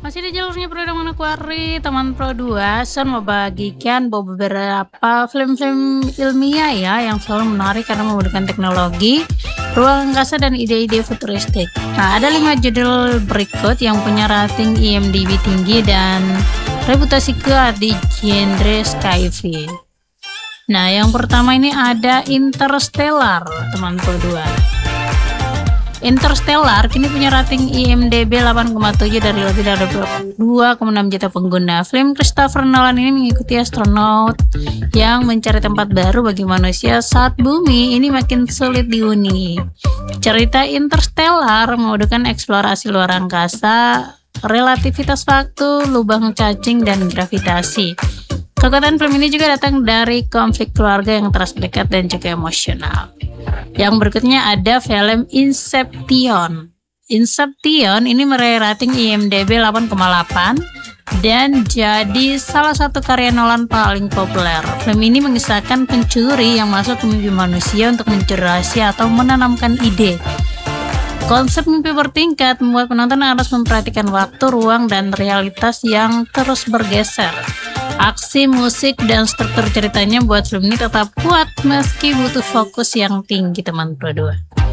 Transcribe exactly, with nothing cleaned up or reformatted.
Masih di jalurnya Pro dengan Aquari, teman Pro dua, Sun membagikan beberapa film-film ilmiah ya yang selalu menarik karena menggunakan teknologi, ruang angkasa dan ide-ide futuristik. Nah, ada lima judul berikut yang punya rating I M D B tinggi dan reputasi kuat di genre sci-fi. Nah, yang pertama ini ada Interstellar, teman Pro dua. Interstellar kini punya rating I M D B delapan koma tujuh dari lebih dari dua koma enam juta pengguna. Film Christopher Nolan ini mengikuti astronaut yang mencari tempat baru bagi manusia saat bumi ini makin sulit dihuni. Cerita Interstellar memadukan eksplorasi luar angkasa, relativitas waktu, lubang cacing, dan gravitasi. Kekuatan film ini juga datang dari konflik keluarga yang terasa dekat dan juga emosional. Yang berikutnya ada film Inception. Inception ini meraih rating I M D B delapan koma delapan dan jadi salah satu karya Nolan paling populer. Film ini mengisahkan pencuri yang masuk ke mimpi manusia untuk mencuri rahasia atau menanamkan ide. Konsep mimpi bertingkat membuat penonton harus memperhatikan waktu, ruang, dan realitas yang terus bergeser. Aksi, musik, dan struktur ceritanya buat film ini tetap kuat meski butuh fokus yang tinggi, teman Pro dua.